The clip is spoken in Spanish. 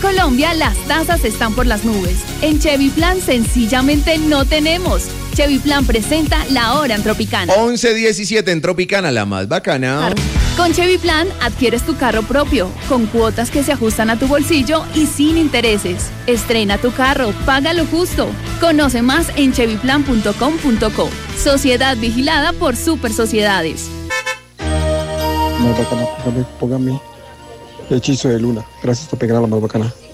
Colombia las tasas están por las nubes. En Chevy Plan sencillamente no tenemos. Chevy Plan presenta la hora en Tropicana. 11:17 en Tropicana, la más bacana. Con Chevy Plan adquieres tu carro propio, con cuotas que se ajustan a tu bolsillo y sin intereses. Estrena tu carro, págalo justo. Conoce más en chevyplan.com.co. Sociedad vigilada por Super Sociedades. Más bacana, póngame Hechizo de Luna. Gracias por pegar a la más bacana.